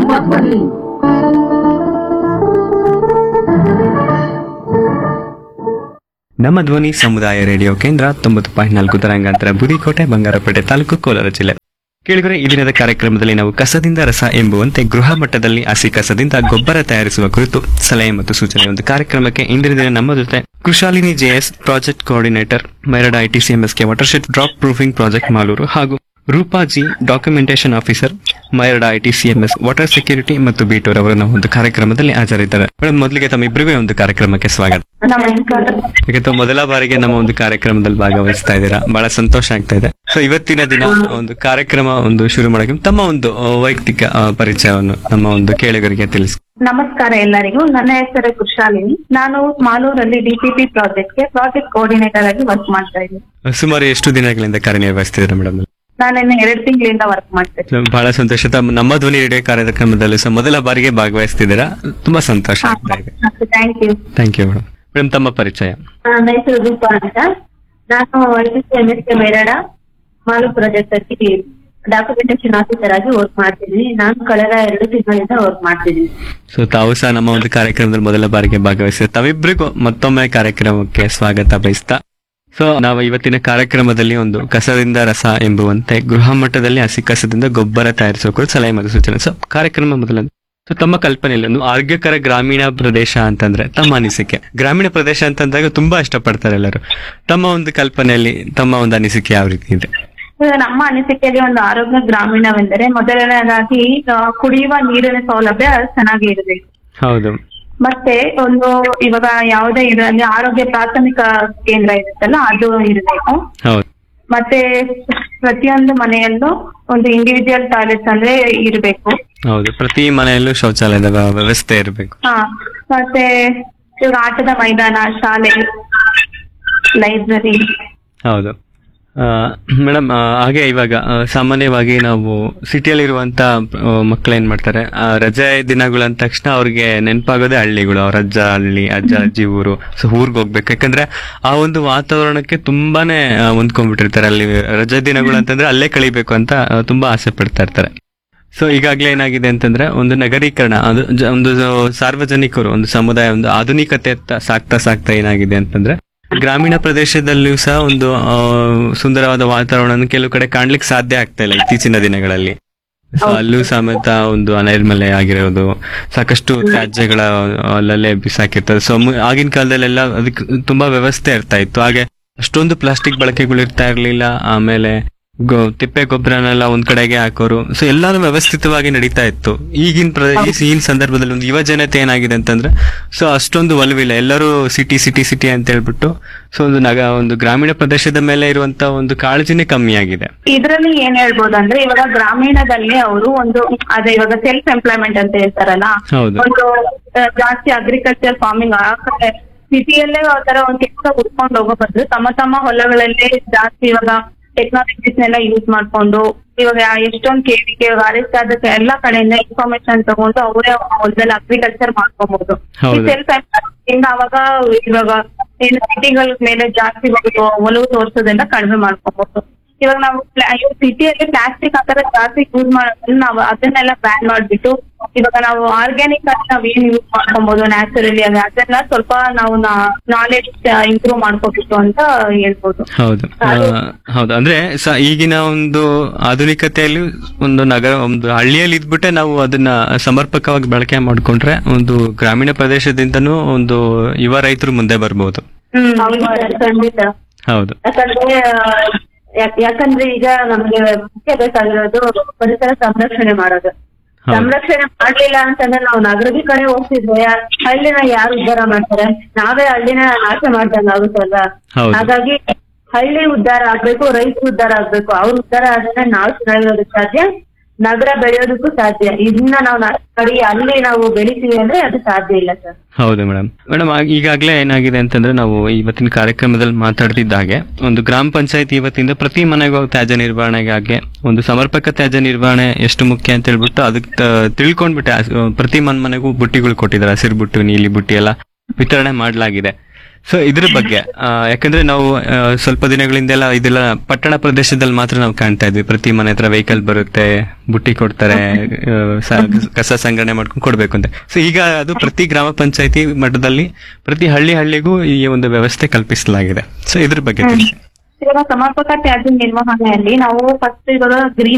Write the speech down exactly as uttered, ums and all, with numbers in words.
ನಮ್ಮ ಧ್ವನಿ. ನಮ್ಮ ಧ್ವನಿ ಸಮುದಾಯ ರೇಡಿಯೋ ಕೇಂದ್ರ ತೊಂಬತ್ತು ಪಾಯಿಂಟ್ ನಾಲ್ಕು ತರಂಗಾಂತರ ಬುದಿಕೋಟೆ, ಬಂಗಾರಪೇಟೆ ತಾಲೂಕು, ಕೋಲಾರ ಜಿಲ್ಲೆ. ಕೇಳಿದರೆ ಈ ದಿನದ ಕಾರ್ಯಕ್ರಮದಲ್ಲಿ ನಾವು ಕಸದಿಂದ ರಸ ಎಂಬುವಂತೆ ಗೃಹ ಮಟ್ಟದಲ್ಲಿ ಹಸಿ ಕಸದಿಂದ ಗೊಬ್ಬರ ತಯಾರಿಸುವ ಕುರಿತು ಸಲಹೆ ಮತ್ತು ಸೂಚನೆ ಒಂದು ಕಾರ್ಯಕ್ರಮಕ್ಕೆ ಇಂದಿನ ದಿನ ನಮ್ಮ ಜೊತೆ ಕೃಷಾಲಿನಿ JS project coordinator, Myrada ಐಟಿಸಿಎಂಎಸ್ಕೆ watershed drop proofing project Malur ಹಾಗೂ Roopa G documentation officer, Myrada ಐಟಿಸಿಎಂಎಸ್ water security ಮತ್ತು ಬೀಟೂರ್ ಅವರು ನಾವು ಒಂದು ಕಾರ್ಯಕ್ರಮದಲ್ಲಿ ಹಾಜರಿದ್ದಾರೆ. ಮೇಡಮ್, ಮೊದಲಿಗೆ ತಮ್ಮ ಇಬ್ಬರಿಗೂ ಒಂದು ಕಾರ್ಯಕ್ರಮಕ್ಕೆ ಸ್ವಾಗತ. ಯಾಕೆ ಮೊದಲ ಬಾರಿಗೆ ನಮ್ಮ ಒಂದು ಕಾರ್ಯಕ್ರಮದಲ್ಲಿ ಭಾಗವಹಿಸ್ತಾ ಇದ್ದೀರಾ, ಬಹಳ ಸಂತೋಷ ಆಗ್ತಾ ಇದೆ. ಸೊ ಇವತ್ತಿನ ದಿನ ಒಂದು ಕಾರ್ಯಕ್ರಮ ಒಂದು ಶುರು ಮಾಡಕ್ಕೆ ತಮ್ಮ ಒಂದು ವೈಯಕ್ತಿಕ ಪರಿಚಯವನ್ನು ನಮ್ಮ ಒಂದು ಕೇಳುಗರಿಗೆ ತಿಳಿಸಿ. ನಮಸ್ಕಾರ ಎಲ್ಲರಿಗೂ. ನನ್ನ ಹೆಸರು ಕೃಷಾಲಿನಿ. ನಾನು ಮಾಲೂರಲ್ಲಿ ಡಿಪಿಪಿ ಪ್ರಾಜೆಕ್ಟ್ಗೆ ಪ್ರಾಜೆಕ್ಟ್ ಕೋಆರ್ಡಿನೇಟರ್ ಆಗಿ ವರ್ಕ್ ಮಾಡ್ತಾ ಇದ್ದೀನಿ. ಸುಮಾರು ಎಷ್ಟು ದಿನಗಳಿಂದ ಕಾರ್ಯನಿರ್ವಹಿಸ್ತಿದ್ದೀರಾ ಮೇಡಮ್? ನಾನು ಎರಡು ತಿಂಗಳಿಂದ ವರ್ಕ್ ಮಾಡ್ತಾ ಇದ್ದೀನಿ. ಬಹಳ ಸಂತೋಷ. ನಮ್ಮ ಧ್ವನಿ ರೇಡಿಯೋ ಕಾರ್ಯಕ್ರಮದಲ್ಲಿ ಸಹ ಮೊದಲ ಬಾರಿಗೆ ಭಾಗವಹಿಸ್ತಿದ್ದೀರಾ, ತುಂಬಾ ಸಂತೋಷ ಆಗ್ತಾ ಇದೆ. Thank you. Thank you madam. Madam, ತಮ್ಮ ಪರಿಚಯ? ನನ್ನ ಹೆಸರು ರೂಪಾ ಅಂತ. ನಾನು ಐಟಿಸಿಎಂಎಸ್ಕೆ ಮೈರಾಡ ಮಾಲೂರು ಪ್ರಾಜೆಕ್ಟ್ ಅಲ್ಲಿ ಡಾಕ್ಯುಮೆಂಟೇಶನ್ ಆಫೀಸರ್ ಆಗಿ ವರ್ಕ್ ಮಾಡ್ತಿದ್ದೀನಿ. ನಾನು ಕಳೆದ ಎರಡು ತಿಂಗಳಿಂದ ವರ್ಕ್ ಮಾಡ್ತಿದ್ದೀನಿ. ಸೊ ತಾವು ಸಹ ನಮ್ಮ ಒಂದು ಕಾರ್ಯಕ್ರಮದಲ್ಲಿ ಮೊದಲ ಬಾರಿಗೆ ಭಾಗವಹಿಸಿದ ತಾವಿಬ್ಬರಿಗೂ ಮತ್ತೊಮ್ಮೆ ಕಾರ್ಯಕ್ರಮಕ್ಕೆ ಸ್ವಾಗತ ಬಯಸ್ತಾ, ಸೊ ನಾವು ಇವತ್ತಿನ ಕಾರ್ಯಕ್ರಮದಲ್ಲಿ ಒಂದು ಕಸದಿಂದ ರಸ ಎಂಬುವಂತೆ ಗೃಹ ಮಟ್ಟದಲ್ಲಿ ಹಸಿ ಕಸದಿಂದ ಗೊಬ್ಬರ ತಯಾರಿಸುವ ಕುರಿತು ಸಲಹೆ ಮತ್ತು ಸೂಚನೆ. ಸೊ ಕಾರ್ಯಕ್ರಮ ಮೊದಲ ಸೊ ತಮ್ಮ ಕಲ್ಪನೆಯಲ್ಲಿ ಒಂದು ಆರೋಗ್ಯಕರ ಗ್ರಾಮೀಣ ಪ್ರದೇಶ ಅಂತಂದ್ರೆ ತಮ್ಮ ಅನಿಸಿಕೆ. ಗ್ರಾಮೀಣ ಪ್ರದೇಶ ಅಂತಂದಾಗ ತುಂಬಾ ಇಷ್ಟಪಡ್ತಾರೆ ಎಲ್ಲರೂ. ತಮ್ಮ ಒಂದು ಕಲ್ಪನೆಯಲ್ಲಿ ತಮ್ಮ ಒಂದು ಅನಿಸಿಕೆ ಯಾವ ರೀತಿ ಇದೆ? ನಮ್ಮ ಅನಿಸಿಕೆಯಲ್ಲಿ ಒಂದು ಆರೋಗ್ಯ ಗ್ರಾಮೀಣವೆಂದರೆ ಮೊದಲನೇದಾಗಿ ಕುಡಿಯುವ ನೀರಿನ ಸೌಲಭ್ಯ ಚೆನ್ನಾಗಿ ಇರಬೇಕು. ಹೌದು. ಮತ್ತೆ ಒಂದು ಇವಾಗ ಯಾವುದೇ ಇದರಲ್ಲಿ ಆರೋಗ್ಯ ಪ್ರಾಥಮಿಕ ಕೇಂದ್ರ ಇರುತ್ತಲ್ಲ, ಅದು ಇರಬೇಕು. ಮತ್ತೆ ಪ್ರತಿಯೊಂದು ಮನೆಯಲ್ಲೂ ಒಂದು ಇಂಡಿವಿಜುವಲ್ ಟಾಯ್ಲೆಟ್ಸ್ ಅಂದ್ರೆ ಇರಬೇಕು. ಹೌದು, ಪ್ರತಿ ಮನೆಯಲ್ಲೂ ಶೌಚಾಲಯದ ವ್ಯವಸ್ಥೆ ಇರಬೇಕು. ಹಾ, ಮತ್ತೆ ಇವಾಗ ಆಟದ ಮೈದಾನ, ಶಾಲೆ, ಲೈಬ್ರರಿ. ಹೌದು ಮೇಡಮ್. ಹಾಗೆ ಇವಾಗ ಸಾಮಾನ್ಯವಾಗಿ ನಾವು ಸಿಟಿಯಲ್ಲಿರುವಂತ ಮಕ್ಕಳು ಏನ್ ಮಾಡ್ತಾರೆ, ರಜೆ ದಿನಗಳಂದ ತಕ್ಷಣ ಅವ್ರಿಗೆ ನೆನಪಾಗೋದೇ ಹಳ್ಳಿಗಳು. ಅವ್ರ ಅಜ್ಜ ಹಳ್ಳಿ, ಅಜ್ಜ ಅಜ್ಜಿ ಊರು. ಸೊ ಊರ್ಗ್ ಹೋಗ್ಬೇಕು, ಯಾಕಂದ್ರೆ ಆ ಒಂದು ವಾತಾವರಣಕ್ಕೆ ತುಂಬಾನೇ ಹೊಂದ್ಕೊಂಡ್ಬಿಟ್ಟಿರ್ತಾರೆ. ಅಲ್ಲಿ ರಜೆ ದಿನಗಳು ಅಂತಂದ್ರೆ ಅಲ್ಲೇ ಕಳಿಬೇಕು ಅಂತ ತುಂಬಾ ಆಸೆ ಪಡ್ತಾ ಇರ್ತಾರೆ. ಸೊ ಈಗಾಗ್ಲೇ ಏನಾಗಿದೆ ಅಂತಂದ್ರೆ ಒಂದು ನಗರೀಕರಣ, ಅದು ಒಂದು ಸಾರ್ವಜನಿಕರು, ಒಂದು ಸಮುದಾಯ ಒಂದು ಆಧುನಿಕತೆ ಸಾಕ್ತಾ ಸಾಕ್ತಾ ಏನಾಗಿದೆ ಅಂತಂದ್ರೆ ಗ್ರಾಮೀಣ ಪ್ರದೇಶದಲ್ಲಿಯೂ ಸಹ ಒಂದು ಸುಂದರವಾದ ವಾತಾವರಣ ಕೆಲವು ಕಡೆ ಕಾಣ್ಲಿಕ್ಕೆ ಸಾಧ್ಯ ಆಗ್ತಾ ಇಲ್ಲ ಇತ್ತೀಚಿನ ದಿನಗಳಲ್ಲಿ. ಸೊ ಅಲ್ಲೂ ಸಮೇತ ಒಂದು ಅನೈರ್ಮಲ್ಯ ಆಗಿರೋದು, ಸಾಕಷ್ಟು ತ್ಯಾಜ್ಯಗಳ ಅಲ್ಲಲ್ಲೇ ಬಿಸಾಕಿರ್ತದೆ. ಸೊ ಆಗಿನ ಕಾಲದಲ್ಲೆಲ್ಲ ಅದಕ್ಕೆ ತುಂಬಾ ವ್ಯವಸ್ಥೆ ಇರ್ತಾ ಇತ್ತು. ಹಾಗೆ ಅಷ್ಟೊಂದು ಪ್ಲಾಸ್ಟಿಕ್ ಬಳಕೆಗಳು ಇರ್ತಾ ಇರ್ಲಿಲ್ಲ. ಆಮೇಲೆ ಗೊ ತಿಪ್ಪೆ ಗೊಬ್ಬರನೆಲ್ಲ ಒಂದ್ ಕಡೆಗೆ ಹಾಕೋರು. ಸೊ ಎಲ್ಲಾನು ವ್ಯವಸ್ಥಿತವಾಗಿ ನಡೀತಾ ಇತ್ತು. ಈಗಿನ ಪ್ರದೇಶ ಈಗಿನ ಸಂದರ್ಭದಲ್ಲಿ ಒಂದು ಯುವ ಜನತೆ ಏನಾಗಿದೆ ಅಂತಂದ್ರೆ ಸೊ ಅಷ್ಟೊಂದು ಒಲವಿಲ್ಲ. ಎಲ್ಲರೂ ಸಿಟಿ ಸಿಟಿ ಸಿಟಿ ಅಂತ ಹೇಳ್ಬಿಟ್ಟು ಸೊ ಒಂದು ನಗ ಒಂದು ಗ್ರಾಮೀಣ ಪ್ರದೇಶದ ಮೇಲೆ ಇರುವಂತ ಒಂದು ಕಾಳಜಿನೇ ಕಮ್ಮಿ ಆಗಿದೆ. ಇದರಲ್ಲಿ ಏನ್ ಹೇಳ್ಬೋದು ಅಂದ್ರೆ ಇವಾಗ ಗ್ರಾಮೀಣದಲ್ಲಿ ಅವರು ಒಂದು ಅದೇ ಇವಾಗ ಸೆಲ್ಫ್ ಎಂಪ್ಲಾಯ್ಮೆಂಟ್ ಅಂತ ಹೇಳ್ತಾರಲ್ಲ, ಒಂದು ಜಾಸ್ತಿ ಅಗ್ರಿಕಲ್ಚರ್ ಫಾರ್ಮಿಂಗ್ ಆ ಕಡೆ ಸಿಟಿಯಲ್ಲೇ ಆ ತರ ಒಂದು ಕೆಲಸ ಹುಡ್ಕೊಂಡು ಹೋಗೋ ಬದಲು ತಮ್ಮ ತಮ್ಮ ಹೊಲಗಳಲ್ಲೇ ಜಾಸ್ತಿ ಇವಾಗ ಟೆಕ್ನಾಲಜೀಸ್ನೆಲ್ಲ ಯೂಸ್ ಮಾಡ್ಕೊಂಡು ಇವಾಗ ಎಷ್ಟೊಂದು ಕೇಳಿಕೆ ಅರೆಸ್ಟ್ ಆದಕ್ಕೆ ಎಲ್ಲಾ ಕಡೆಯಿಂದ ಇನ್ಫಾರ್ಮೇಶನ್ ತಗೊಂಡು ಅವರೇ ಹೊಲದಲ್ಲಿ ಅಗ್ರಿಕಲ್ಚರ್ ಮಾಡ್ಕೋಬಹುದು. ಸೆಲ್ಫ್ ಇಂದ ಅವಾಗ ಇವಾಗ ಏನು ಸಿಟಿಗಳ ಮೇಲೆ ಜಾಸ್ತಿ ಒಲವು ತೋರಿಸೋದೆಲ್ಲ ಕಡಿಮೆ ಮಾಡ್ಕೋಬಹುದು. ಇವಾಗ ನಾವು ಸಿಟಿಯಲ್ಲಿ ಪ್ಲಾಸ್ಟಿಕ್ ಆ ತರ ಜಾಸ್ತಿ ಯೂಸ್ ಮಾಡೋದ್ರಿಂದ ನಾವು ಅದನ್ನೆಲ್ಲ ಬ್ಯಾನ್ ಮಾಡ್ಬಿಟ್ಟು ಇವಾಗ ನಾವು ಆರ್ಗ್ಯಾನಿಕ್ ಆಗಿ ನಾವ್ ಏನ್ ಯೂಸ್ ಮಾಡ್ಕೊಬಹುದು ನ್ಯಾಚುರಲಿ, ಅದೆಲ್ಲ ಸ್ವಲ್ಪ ನಾವು ನಾಲೆಡ್ಜ್ ಇಂಪ್ರೂವ್ ಮಾಡ್ಕೋಬೇಕು ಅಂತ ಹೇಳ್ಬೋದು. ಹೌದು ಹೌದು. ಅಂದ್ರೆ ಈಗಿನ ಒಂದು ಆಧುನಿಕತೆಯಲ್ಲಿ ಒಂದು ನಗರ ಒಂದು ಹಳ್ಳಿಯಲ್ಲಿ ಇದ್ಬಿಟ್ಟೆ ನಾವು ಅದನ್ನ ಸಮರ್ಪಕವಾಗಿ ಬಳಕೆ ಮಾಡ್ಕೊಂಡ್ರೆ ಒಂದು ಗ್ರಾಮೀಣ ಪ್ರದೇಶದಿಂದನೂ ಒಂದು ಯುವ ರೈತರು ಮುಂದೆ ಬರ್ಬೋದು. ಖಂಡಿತ. ಹೌದು. ಯಾಕಂದ್ರೆ ಯಾಕಂದ್ರೆ ಈಗ ನಮ್ಗೆ ಮುಖ್ಯ ಬೇಕಾಗಿರೋದು ಪರಿಸರ ಸಂರಕ್ಷಣೆ ಮಾಡೋದು. ಸಂರಕ್ಷಣೆ ಮಾಡ್ಲಿಲ್ಲ ಅಂತಂದ್ರೆ ನಾವು ನಗರದ ಕಡೆ ಹೋಗ್ತಿದ್ವಿ, ಹಳ್ಳಿನ ಯಾರು ಉದ್ಧಾರ ಮಾಡ್ತಾರೆ? ನಾವೇ ಹಳ್ಳಿನ ನಾಶ ಮಾಡ್ದಂಗ ಆಗುತ್ತಲ್ಲ. ಹಾಗಾಗಿ ಹಳ್ಳಿ ಉದ್ಧಾರ ಆಗ್ಬೇಕು, ರೈತರು ಉದ್ಧಾರ ಆಗ್ಬೇಕು. ಅವ್ರ ಉದ್ಧಾರ ಆದ್ರೆ ನಾವು ಚೆನ್ನಾಗಿರೋದಕ್ಕೆ ಸಾಧ್ಯ, ನಗರ ಬೆಳೆಯೋದಕ್ಕೂ ಸಾಧ್ಯ. ಇದನ್ನ ನಾವು ನೋಡಿ ಅಲ್ಲಿ ನಾವು ಬೆಳಿತೀವಿ ಅಂದ್ರೆ ಅದು ಸಾಧ್ಯ ಇಲ್ಲ ಸರ್. ಹೌದು ಮೇಡಮ್. ಮೇಡಮ್ ಈಗಾಗಲೇ ಏನಾಗಿದೆ ಅಂತಂದ್ರೆ ನಾವು ಇವತ್ತಿನ ಕಾರ್ಯಕ್ರಮದಲ್ಲಿ ಮಾತಾಡ್ತಿದ್ದಾಗೆ ಒಂದು ಗ್ರಾಮ ಪಂಚಾಯತ್ ಇವತ್ತಿಂದ ಪ್ರತಿ ಮನೆಗೂ ತ್ಯಾಜ್ಯ ನಿರ್ವಹಣೆಗಾಗಿ ಒಂದು ಸಮರ್ಪಕ ತ್ಯಾಜ್ಯ ನಿರ್ವಹಣೆ ಎಷ್ಟು ಮುಖ್ಯ ಅಂತ ಹೇಳ್ಬಿಟ್ಟು ಅದಕ್ಕೆ ತಿಳ್ಕೊಂಡ್ಬಿಟ್ಟೆ ಪ್ರತಿ ಮನ್ ಮನೆಗೂ ಬುಟ್ಟಿಗಳು ಕೊಟ್ಟಿದ್ದಾರೆ. ಹಸಿರು ಬುಟ್ಟಿ, ನೀಲಿ ಬುಟ್ಟಿ ಎಲ್ಲ ವಿತರಣೆ ಮಾಡಲಾಗಿದೆ. ಸೊ ಇದ್ರ ಬಗ್ಗೆ ಆ, ಯಾಕಂದ್ರೆ ನಾವು ಆ, ಸ್ವಲ್ಪ ದಿನಗಳಿಂದೆಲ್ಲ ಇದೆಲ್ಲ ಪಟ್ಟಣ ಪ್ರದೇಶದಲ್ಲಿ ಮಾತ್ರ ನಾವು ಕಾಣ್ತಾ ಇದ್ವಿ. ಪ್ರತಿ ಮನೆ ಹತ್ರ ವೆಹಿಕಲ್ ಬರುತ್ತೆ, ಬುಟ್ಟಿ ಕೊಡ್ತಾರೆ, ಆ, ಸ- ಕಸ ಸಂಗ್ರಹಣೆ ಮಾಡ್ಕೊಂಡು ಕೊಡ್ಬೇಕು ಅಂತ. ಸೊ ಈಗ ಅದು ಪ್ರತಿ ಗ್ರಾಮ ಪಂಚಾಯತಿ ಮಟ್ಟದಲ್ಲಿ ಪ್ರತಿ ಹಳ್ಳಿ ಹಳ್ಳಿಗೂ ಈ ಒಂದು ವ್ಯವಸ್ಥೆ ಕಲ್ಪಿಸಲಾಗಿದೆ. ಸೊ ಇದ್ರ ಬಗ್ಗೆ ತಿಳಿಸಿ. ಇವಾಗ ಸಮರ್ಪಕ ತ್ಯಾಜ್ಯ ನಿರ್ವಹಣೆಯಲ್ಲಿ ನಾವು ಫಸ್ಟ್ ಇವಾಗ ಗ್ರೀನ್